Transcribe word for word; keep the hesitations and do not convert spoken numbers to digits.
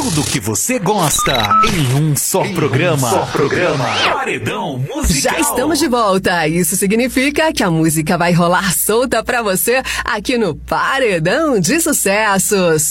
Tudo que você gosta em um só em programa. Um só programa. Paredão Musical. Já estamos de volta. Isso significa que a música vai rolar solta pra você aqui no Paredão de Sucessos.